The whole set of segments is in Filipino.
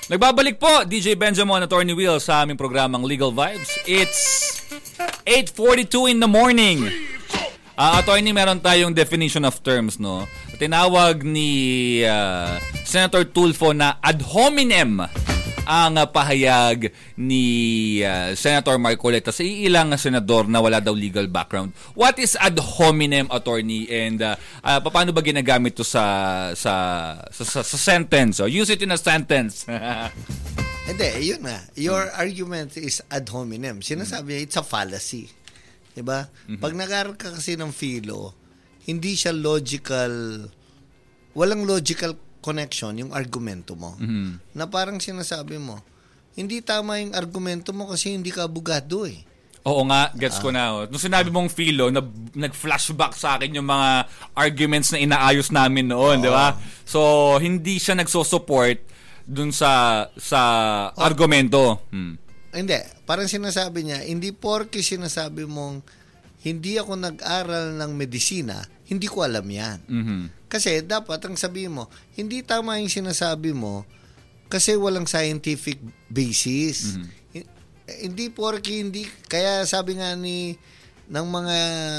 Nagbabalik po, DJ Benjamin, Attorney Will, sa aming programang Legal Vibes. It's 8:42 in the morning. Attorney, meron tayong definition of terms, no? Tinawag ni Senator Tulfo na ad hominem ang pahayag ni Senator Marcoleta sa ilang senador na wala daw legal background. What is ad hominem, Attorney? And paano ba ginagamit to sa sentence? Use it in a sentence. Hindi, yun na. Your argument is ad hominem. Sinasabi niya, it's a fallacy. Diba? Pag nag-aaral ka kasi ng philo, hindi siya logical, walang logical connection yung argumento mo. Na parang sinasabi mo, hindi tama yung argumento mo kasi hindi ka abogado eh. Oo nga, gets ko na. Nung sinabi mong philo, nag-flashback sa akin yung mga arguments na inaayos namin noon, di ba? So, hindi siya nagso-support dun sa argumento. Hindi. Parang sinasabi niya, hindi porke sinasabi mong hindi ako nag-aral ng medisina, hindi ko alam yan. Kasi dapat ang sabihin mo, hindi tama yung sinasabi mo kasi walang scientific basis. Hindi porke hindi, kaya sabi nga ng mga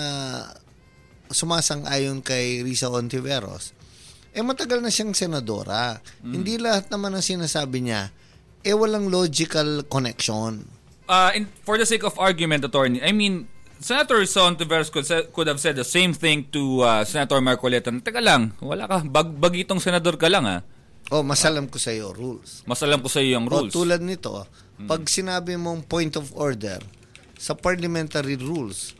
sumasang-ayon kay Risa Ontiveros, matagal na siyang senadora. Hindi lahat naman ang sinasabi niya walang logical connection. For the sake of argument, Attorney, I mean, Senator Ontiveros could have said the same thing to Senator Marcoleta. Teka lang, wala ka, bagitong senador ka lang Masalam ko sa iyo rules. Masalam ko sa iyo yung rules. Tulad nito, pag sinabi mong point of order sa parliamentary rules,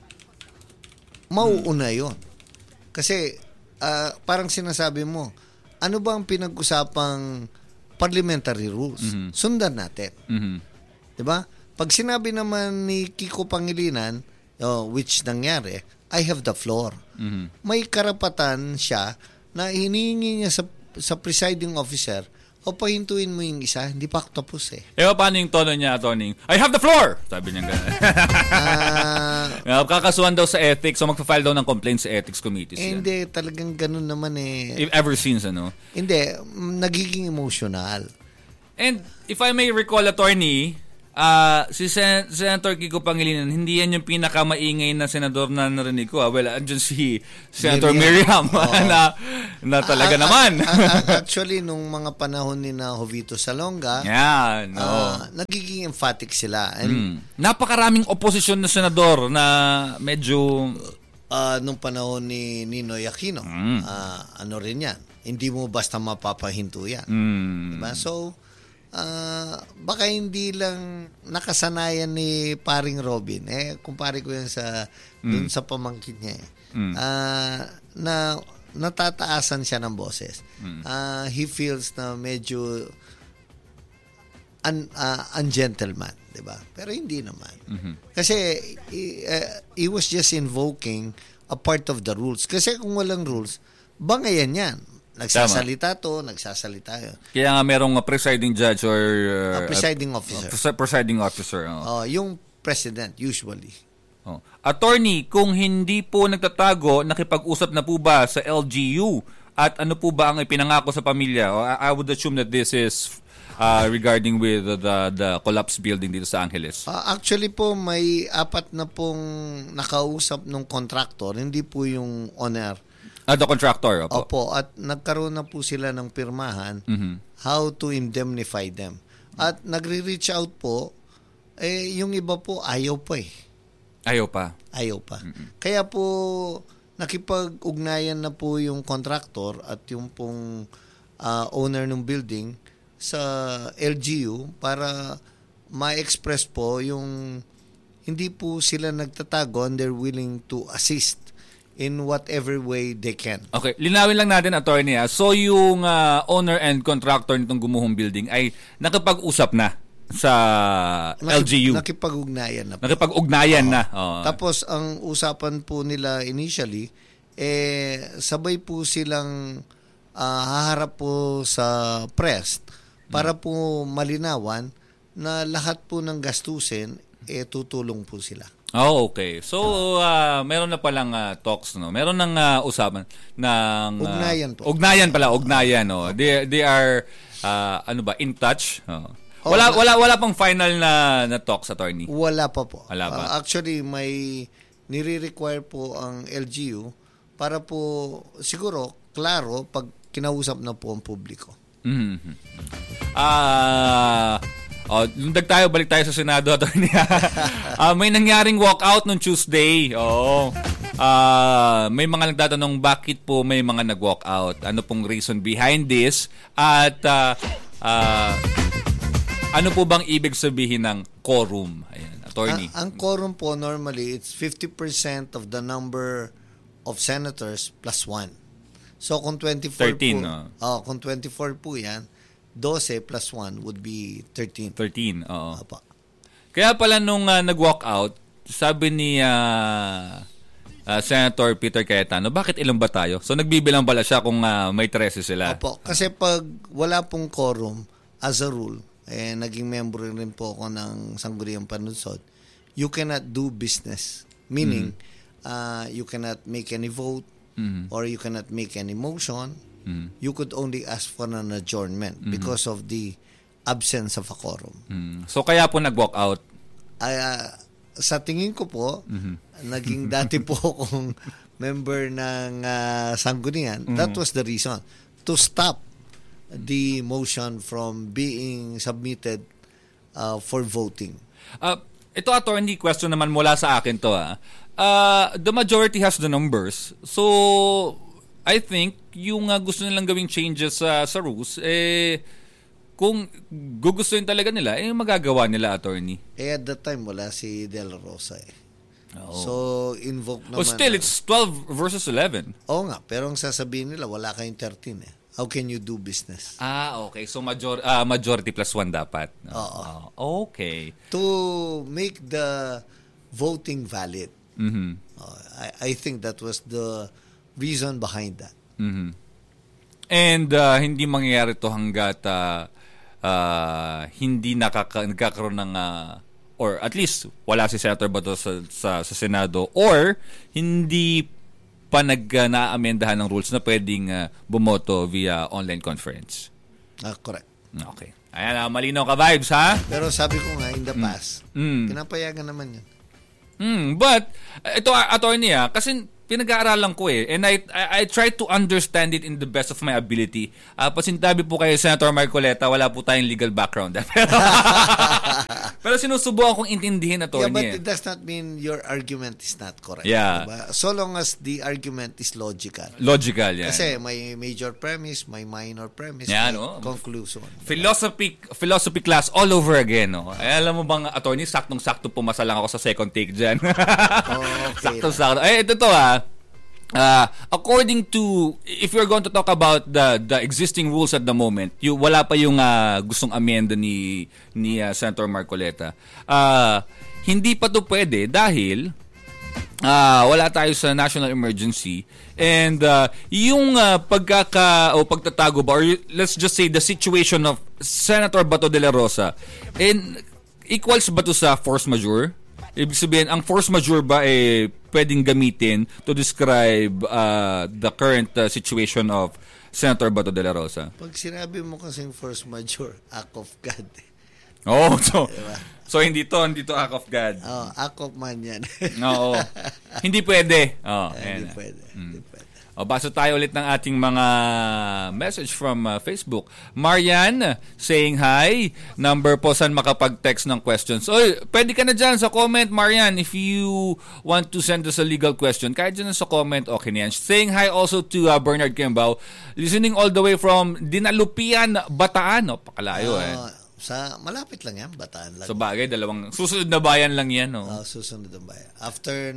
mauuna yon. Kasi parang sinasabi mo, ano ba ang pinag-usapang parliamentary rules? Sundan natin. Diba? Pag sinabi naman ni Kiko Pangilinan, which nangyari, I have the floor. May karapatan siya na hinihingi niya sa presiding officer, pahintuin mo yung isa, hindi pa ako tapos eh. Paano yung tono niya, Tony? I have the floor! Sabi niya gano'n. Kakasuhan daw sa ethics, so magpa-file daw ng complaint sa ethics committees. Hindi, talagang gano'n naman eh. Ever since, ano? Hindi, nagiging emotional. And if I may recall, Attorney, si Senator Kiko Pangilinan, hindi yan yung pinakamaingay na senador na narinig ko. Well, andyan si Senator Miriam na talaga naman. Actually, nung mga panahon ni na Jovito Salonga, nagiging emphatic sila. And, napakaraming oposisyon na senador na medyo... nung panahon ni Ninoy Aquino, ano rin yan. Hindi mo basta mapapahinto yan. Diba? So, baka hindi lang nakasanayan ni paring Robin kumpare ko yan dun sa pamangkin niya na natataasan siya ng boses. He feels na medyo ungentleman, diba? Pero hindi naman. Kasi he was just invoking a part of the rules. Kasi kung walang rules, bangayan yan. Nagsasalita yun. Kaya nga merong presiding judge or presiding officer. Presiding officer. Yung president usually. Attorney, kung hindi po nagtatago, nakipag-usap na po ba sa LGU? At ano po ba ang ipinangako sa pamilya? I would assume that this is regarding with the collapsed building dito sa Angeles. Actually po, may 4 na pong nakausap ng contractor, hindi po yung owner. The contractor, opo. Opo, at nagkaroon na po sila ng pirmahan how to indemnify them. At nagre-reach out po, yung iba po ayaw pa eh. Ayaw pa? Ayaw pa. Kaya po, nakipag-ugnayan na po yung contractor at yung pong owner ng building sa LGU para ma-express po yung hindi po sila nagtatago and they're willing to assist in whatever way they can. Okay, linawin lang natin, Attorney. So yung owner and contractor nitong gumuhong building ay nakipag-usap na sa LGU. Nakipag-ugnayan na po. Nakipag-ugnayan na. Tapos ang usapan po nila initially, sabay po silang haharap po sa press para po malinawan na lahat po ng gastusin tutulong po sila. Okay. So, meron na palang talks, no? Meron nang usapan ng... ugnayan po. Ugnayan pala, no? They are in touch? Wala pang final na talks, attorney? Wala pa po. Wala pa. Actually, may nire-require po ang LGU para po siguro klaro pag kinausap na po ang publiko. Balik tayo sa Senado, attorney. May nangyaring walkout noong Tuesday. Oo. May mga nagtatanong bakit po may mga nag-walkout. Ano pong reason behind this? At ano po bang ibig sabihin ng quorum? Ayan, attorney. Ang quorum po normally it's 50% of the number of senators plus 1. So kung 24 13, po, kung 24 po 'yan, 12 plus 1 would be 13. 13, oo. Apa. Kaya pala nung nag-walk out, sabi ni Senator Peter Cayetano, bakit ilan ba tayo? So nagbibilang pala siya kung may 13 sila. Opo, kasi pag wala pong quorum, as a rule, naging member rin po ako ng Sangguniang Panunsod, you cannot do business. Meaning, you cannot make any vote, or you cannot make any motion. You could only ask for an adjournment because of the absence of a quorum. So kaya po nag-walk out? Sa tingin ko po, naging dati po akong member ng Sanggunian. That was the reason. To stop the motion from being submitted for voting. Ito, attorney, question naman mula sa akin to. The majority has the numbers. So, I think yung gusto nilang gawing changes sa rules, kung gugustuhin talaga nila, magagawa nila, attorney. At that time, wala si De La Rosa So, invoke naman. But still, it's 12 versus 11. Oo nga, pero ang sasabihin nila, wala kayong 13 How can you do business? Okay. So, majority plus 1 dapat. Okay. To make the voting valid. I think that was the reason behind that. And hindi mangyayari to hanggat hindi nagkakaroon ng or at least wala si Senator Bato sa Senado or hindi pa nag-naamendahan ng rules na pwedeng bumoto via online conference. Correct. Okay. Ayan, malinaw ka vibes, ha? Pero sabi ko nga, in the past, pinapayagan naman yun. But, ito, attorney, kasi pinag-aaralan ko and I try to understand it in the best of my ability. Pasintabi po kay Senator Marcoleta, wala po tayong legal background. Pero sinusubukan kong intindihin, attorney. Yeah, but it does not mean your argument is not correct. Yeah. Diba? So long as the argument is logical. Logical, yan. Kasi may major premise, may minor premise, yan, may conclusion. Philosophy class all over again. Alam mo bang, attorney, saktong-sakto pumasa lang ako sa second take dyan. Okay. Saktong-sakto. Ito to, according to, if you're going to talk about the existing rules at the moment, wala pa yung gustong amenda ni Senator Marcoleta. Hindi pa to pwede dahil wala tayo sa national emergency and yung pagtatago ba, or let's just say the situation of Senator Bato de la Rosa, and equals ba to sa force majeure? Ibig sabihin, ang force majeure ba pwedeng gamitin to describe the current situation of Senator Bato de la Rosa? Pag sinabi mo kasing force majeure, act of God. Diba? So hindi to act of God. Act of man yan. Oo. Hindi pwede. Hindi pwede. Hindi pwede. Basa tayo ulit ng ating mga message from Facebook. Marian saying hi. Number po saan makapag-text ng questions. Pwede ka na dyan sa comment, Marian, if you want to send us a legal question. Kahit dyan sa comment, okay na yan. Saying hi also to Bernard Kembao. Listening all the way from Dinalupian, Bataan. Pakalayo Sa malapit lang yan, Bataan lang. So bagay, susunod na bayan lang yan. Susunod na bayan. After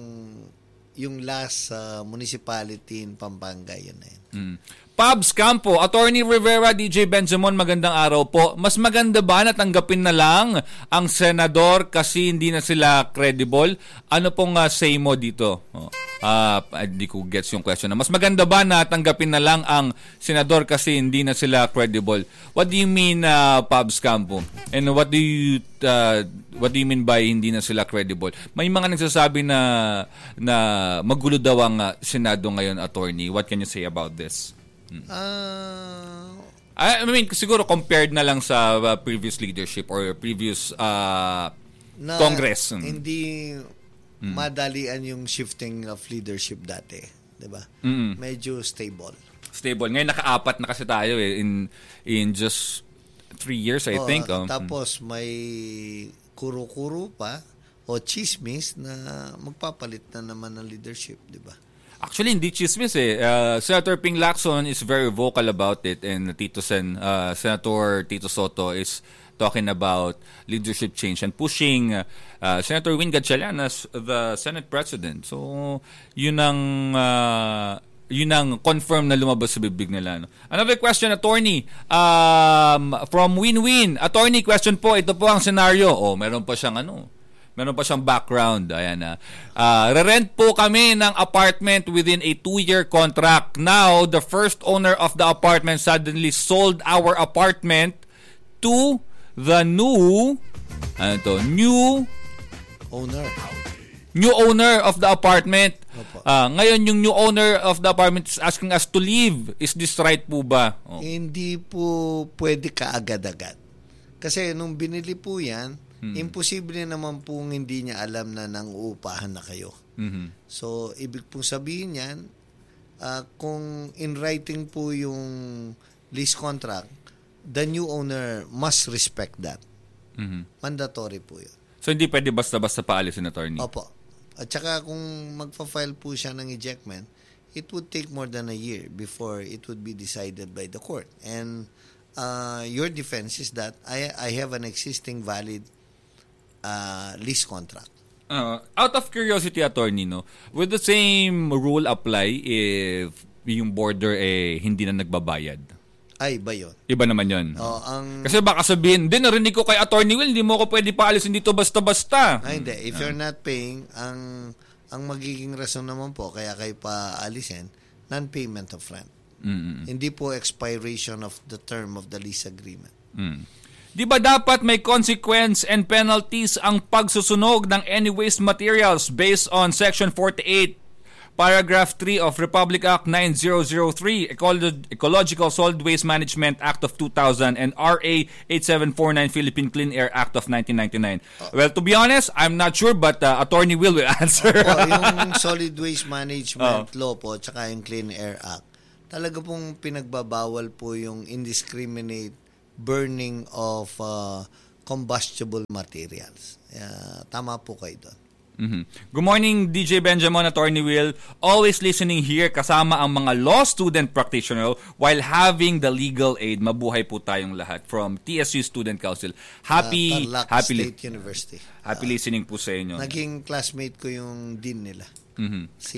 yung last municipality in Pampanga, yun na yun. Pabs Campo, Attorney Rivera, DJ Benjamin, magandang araw po. Mas maganda ba na tanggapin na lang ang senador kasi hindi na sila credible? Ano pong say mo dito? Hindi ko gets yung question. Mas maganda ba na tanggapin na lang ang senador kasi hindi na sila credible? What do you mean, Pabs Campo? And what do you mean by hindi na sila credible? May mga nagsasabi na magulo daw ang Senado ngayon, attorney. What can you say about this? I mean, siguro compared na lang sa previous leadership or previous Congress. Hindi madalian yung shifting of leadership dati. Diba? Medyo stable. Ngayon naka-4 na kasi tayo in just 3 years, I think. Tapos may kuro-kuro pa o chismis na magpapalit na naman ng leadership, di ba? Actually, hindi chismis Senator Ping Lacson is very vocal about it, and Senator Tito Soto is talking about leadership change and pushing Senator Win Gatchalian as the Senate President. So, yun ang confirm na lumabas sa bibig nila. No? Another question, attorney, from Win-Win. Attorney, question po, ito po ang scenario. Meron pa siyang background. Ayan. Re-rent po kami ng apartment within a 2-year contract. Now, the first owner of the apartment suddenly sold our apartment to the new owner of the apartment. Ngayon, yung new owner of the apartment is asking us to leave. Is this right po ba? Hindi po pwede kaagad-agad. Kasi nung binili po yan, imposible naman pong hindi niya alam na nang-uupahan na kayo. So, ibig pong sabihin yan, kung in writing po yung lease contract, the new owner must respect that. Mandatory po yun. So, hindi pwede basta-basta paalisin, attorney? Opo. At saka kung magpa-file po siya ng ejectment, it would take more than a year before it would be decided by the court. And your defense is that I have an existing valid lease contract. Out of curiosity, attorney, no, would the same rule apply if yung border hindi na nagbabayad? Ay, iba yun. Iba naman yun. Kasi baka sabihin, narinig ko kay Attorney Will, hindi mo ko pwede paalisin dito basta-basta. Ay, hindi. If you're not paying, ang magiging rason naman po, kaya kayo paalisin, non-payment of rent. Hindi po expiration of the term of the lease agreement. Di ba dapat may consequence and penalties ang pagsusunog ng any waste materials based on Section 48, Paragraph 3 of Republic Act 9003, Ecological Solid Waste Management Act of 2000, and RA 8749 Philippine Clean Air Act of 1999. Well, to be honest, I'm not sure, but Attorney Will answer. Yung Solid Waste Management Law po, tsaka yung Clean Air Act, talaga pong pinagbabawal po yung indiscriminate burning of combustible materials. Tama po kayo doon. Good morning, DJ Benjamin, Attorney Will. Always listening here kasama ang mga law student practitioner while having the legal aid. Mabuhay po tayong lahat from TSU Student Council. Happy State University. Happy listening po sa inyo. Naging classmate ko yung dean nila. Si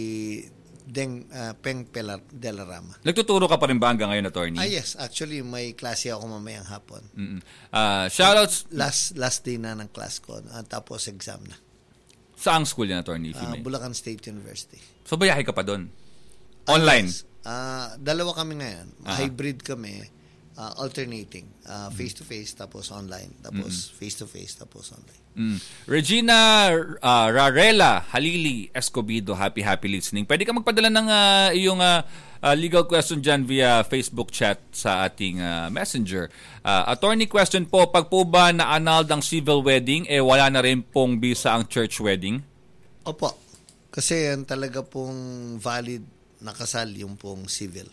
Peng Delarama. Nagtuturo ka pa rin ba hanggang ngayon, Attorney? Yes. Actually, may klase ako mamayang hapon. Shoutouts. Last day na ng class ko. Tapos exam na. Saang school yan, Attorney? Bulacan State University. So, bayahe ka pa doon? Online? Yes. Dalawa kami ngayon. Hybrid kami. Alternating. Face-to-face, tapos online. Tapos face-to-face, tapos online. Regina Rarela Halili Escobido, happy listening. Pwede ka magpadala ng iyong legal question dyan via Facebook chat sa ating messenger. Attorney, question po, pag po ba na-annulled ang civil wedding, wala na rin pong visa ang church wedding? Opo. Kasi yan talaga pong valid na kasal yung pong civil.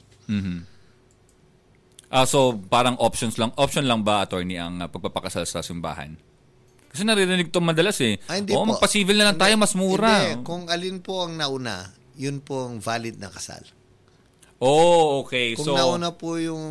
So parang option lang ba, Attorney, ang pagpapakasal sa simbahan? Kasi naririnig ito madalas magpa-civil na lang tayo, mas mura. Hindi. Kung alin po ang nauna, yun po ang valid na kasal. Oh, okay. Kung nauna po yung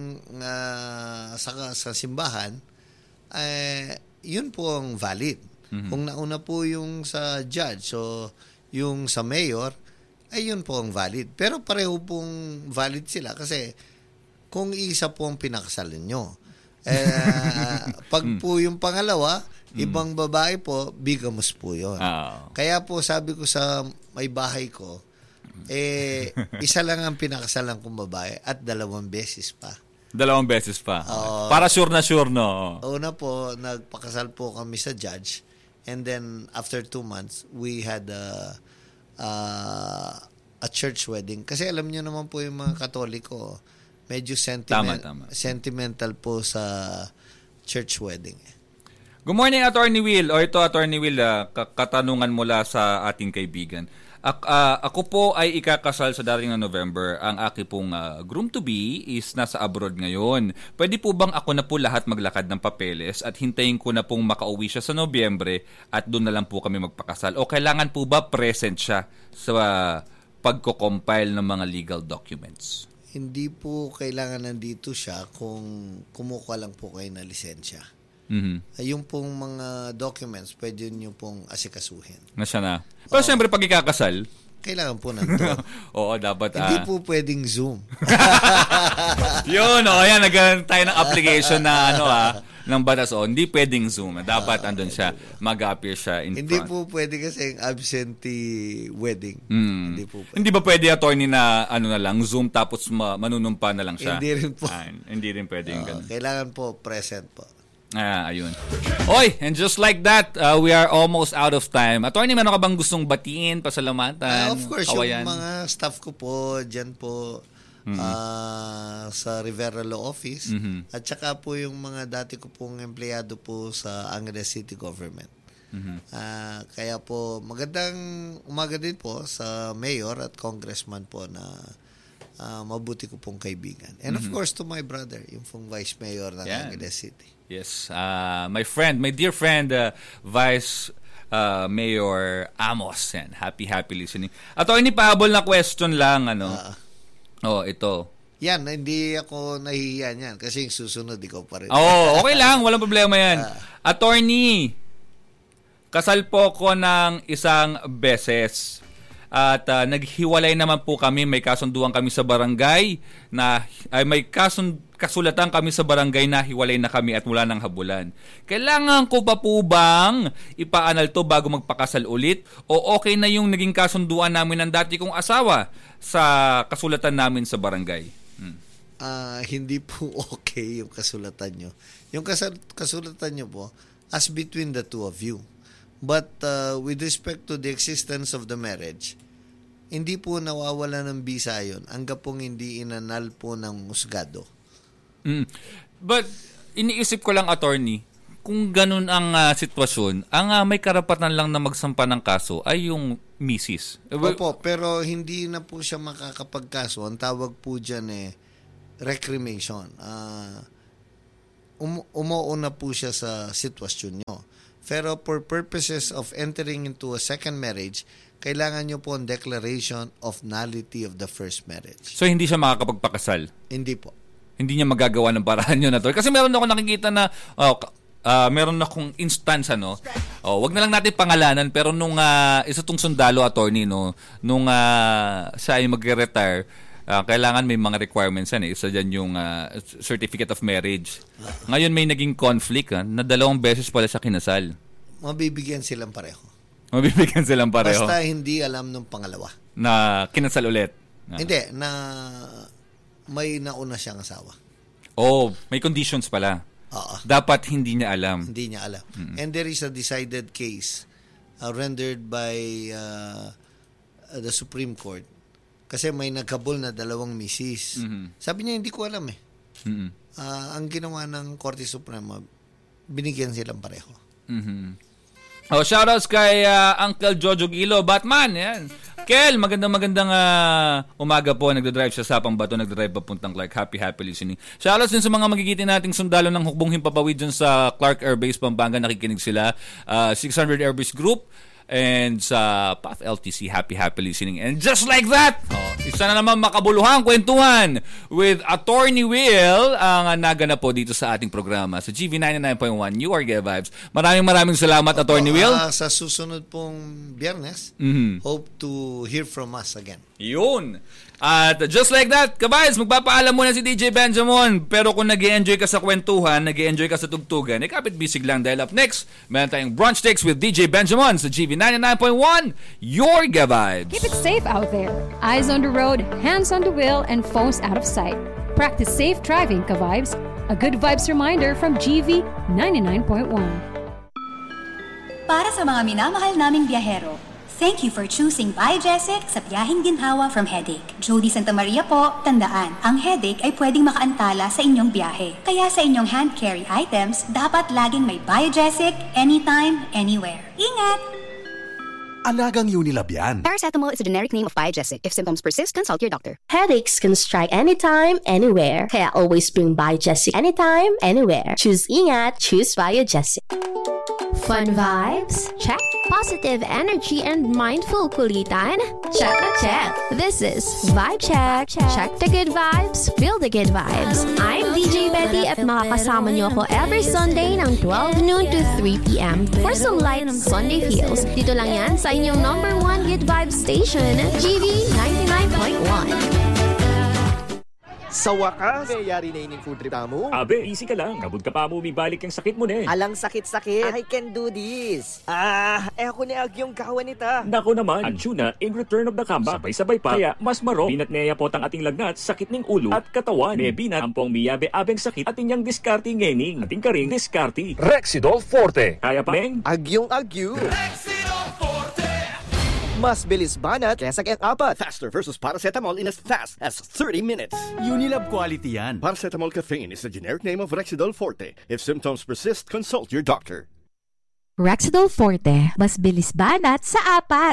sa simbahan, yun po ang valid. Kung nauna po yung sa judge, so yung sa mayor, ay yun po ang valid. Pero pareho pong valid sila kasi kung isa po ang pinakasalan nyo. Pag po yung pangalawa, ibang babae po, bigamous po yun. Kaya po sabi ko sa may bahay ko, isa lang ang pinakasalan kong babae at 2 beses pa. 2 beses pa. Para sure na sure, no? Una po, nagpakasal po kami sa judge, and then after 2 months, we had a church wedding. Kasi alam nyo naman po yung mga Katoliko, medyo Tama. sentimental po sa church wedding. Good morning, Attorney Will. O ito, Attorney Will, katanungan mula sa ating kaibigan. Ako po ay ikakasal sa darating na November. Ang aking pong groom-to-be is nasa abroad ngayon. Pwede po bang ako na po lahat maglakad ng papeles at hintayin ko na pong makauwi siya sa Nobyembre at doon na lang po kami magpakasal? O kailangan po ba present siya sa pagko-compile ng mga legal documents? Hindi po kailangan nandito siya kung kumukuha lang po kayo na lisensya. Yung pong mga documents, pwede nyo pong asikasuhin. Nasya na. Pero siyempre, pag ikakasal, kailangan po nandun. Oo, dapat. Hindi po pwedeng Zoom. Yun, ayan, nagkaroon tayo ng application na ng batas. Hindi pwedeng Zoom. Dapat andun siya, mag-appear siya in hindi front. po pwede kasi absentee wedding. Hindi po pwede. Hindi ba pwede, attorney, na na lang, Zoom tapos manunumpa na lang siya? Hindi rin po. Hindi rin pwede yung ganun. Kailangan po present po. Ayun. Oy, and just like that, we are almost out of time. Attorney, meron ka bang gustong batiin, pasalamatan? Of course, kawayan? yung mga staff ko po, dyan po, sa Rivera Law Office. At saka po yung mga dati ko pong empleyado po sa Angeles City Government. Kaya po, magandang umaga din po sa mayor at congressman po na mabuti ko pong kaibigan. And of course, to my brother, yung pong vice mayor ng Angeles City. Yes, my dear friend, Vice Mayor Amos. Yan. Happy listening. Attorney, pahabol na question lang, ito. Yan, hindi ako nahihiya niyan kasi yung susunod, ikaw pa rin. Okay lang. Walang problema yan. Attorney, kasal po ko ng isang beses. At naghiwalay naman po kami, may kasunduan kami sa barangay may kasulatan kami sa barangay na hiwalay na kami at wala nang habulan. Kailangan ko pa po bang ipaanal to bago magpakasal ulit? O okay na yung naging kasunduan namin ng dati kong asawa sa kasulatan namin sa barangay? Hindi po okay yung kasulatan nyo. Yung kasulatan nyo po, as between the two of you. But with respect to the existence of the marriage, hindi po nawawala ng bisa yun hanggang pong hindi inanal po ng husgado. But iniisip ko lang, attorney, kung ganun ang sitwasyon, ang may karapatan lang na magsampa ng kaso ay yung misis. Opo, pero hindi na po siya makakapagkaso. Ang tawag po dyan reclamation. Umuuna po siya sa sitwasyon nyo. Pero for purposes of entering into a second marriage, kailangan nyo po ang declaration of nullity of the first marriage. So, hindi siya makakapagpakasal? Hindi po. Hindi niya magagawa ng paraan yun, attorney. Kasi meron ako nakikita na, meron akong instance, wag na lang natin pangalanan, pero nung isa tong sundalo, attorney, nung siya ay mag-retire, kailangan may mga requirements yan. Isa dyan yung certificate of marriage. Ngayon may naging conflict na 2 beses pala siya kinasal. Mabibigyan silang pareho. Basta hindi alam nung pangalawa. Na kinasal ulit. Hindi, na may nauna siyang asawa. May conditions pala. Dapat hindi niya alam. Hindi niya alam. And there is a decided case rendered by the Supreme Court. Kasi may nagkabol na 2 misis. Sabi niya, hindi ko alam ang ginawa ng Korte Suprema, binigyan silang pareho. Shoutouts kay Uncle Jojo Gilo, Batman. Yan. Kel, magandang umaga po. Nagdadrive siya sa Pambato, nagdadrive papuntang Clark. Happy listening. Shoutouts din sa mga magigitin nating sundalo ng hukbong himpapawid dyan sa Clark Air Base, Pampanga. Nakikinig sila. 600 Air Base Group. And sa PAF LTC, happy listening. And just like that, isa na naman makabuluhang kwentuhan with Attorney Will ang naganap po dito sa ating programa sa GV 99.1 Your Gay Vibes. Maraming salamat, Attorney Will. Sa susunod pong Biyernes, hope to hear from us again. Yun. At just like that, kabayas, magpapaalam muna si DJ Benjamin. Pero kung nag-i-enjoy ka sa kwentuhan, nag-i-enjoy ka sa tugtugan, kapit bisig lang dahil up next, meron tayong Brunch Takes with DJ Benjamin sa GV 99.1, Your Gay Vibes. Keep it safe out there. Eyes on the road, hands on the wheel, and phones out of sight. Practice safe driving, ka-vibes. A good vibes reminder from GV 99.1. Para sa mga minamahal naming biyahero, Thank you for choosing Biogesic sa biyaheng ginhawa from headache. Jody Santa Maria po, tandaan, ang headache ay pwedeng makaantala sa inyong biyahe. Kaya sa inyong hand carry items, dapat laging may Biogesic, anytime, anywhere. Ingat! Alagang Unilab yan. Paracetamol is a generic name of Biogesic. If symptoms persist, consult your doctor. Headaches can strike anytime, anywhere. Kaya always bring Biogesic anytime, anywhere. Choose Ingat, choose Biogesic. Fun vibes? Check. Positive energy and mindful kulitan? Check na check. This is Vibe Check. Check the good vibes, feel the good vibes. I'm DJ Betty at makakasama niyo ako every Sunday ng 12 noon to 3 p.m. for some light Sunday feels. Dito lang yan sa inyong number 1 good vibes station, GV 99.1. Sa wakas, mayayari na ining food trip mo. Abe, easy ka lang. Kabud ka pa mo, balik yung sakit mo na eh. Alang sakit-sakit. I can do this. Ako ni Agyong kawan nita. Nako naman, ang tuna in return of the comeback. Sabay-sabay pa, kaya mas maro. Binat neya po tang ating lagnat, sakit ng ulo at katawan. May binat, ampong miyabe-abeng sakit at inyang diskarte ngening. Ating karing diskarte. Rexidol Forte. Kaya pa, Meng? Agyong Agyo. Mas bilis banat kesa kaya-apat. Faster versus paracetamol in as fast as 30 minutes. Unilab quality yan. Paracetamol caffeine is the generic name of Rexidol Forte. If symptoms persist, consult your doctor. Rexidol Forte, mas bilis banat sa 4.